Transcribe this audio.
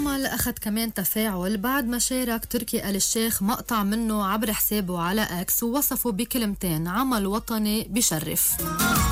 العمل أخذ كمان تفاعل بعد ما شارك تركي آل الشيخ مقطع منه عبر حسابه على اكس ووصفه بكلمتين: عمل وطني بشرف.